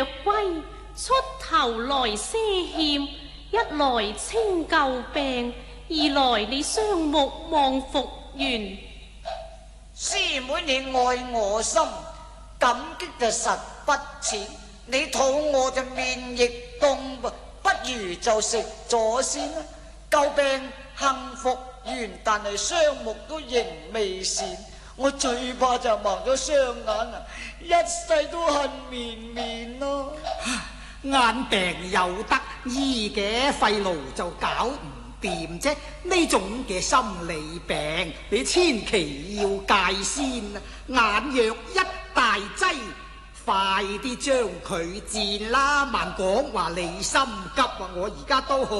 若歸，出頭來賒欠，一來清舊病，二來你雙目望復原。 師妹你愛我心，感激就實不淺。你肚餓就面亦凍，不如就食咗先啦。舊病幸復原，但係雙目都仍未善。我最怕就盲咗雙眼啊，一世都恨綿綿咯。 眼病有得醫嘅，肺癆就搞唔掂啫。呢種嘅心理病，你千祈要戒先啊！眼藥一大劑，快啲將佢治啦！慢講話你心急啊，我而家都好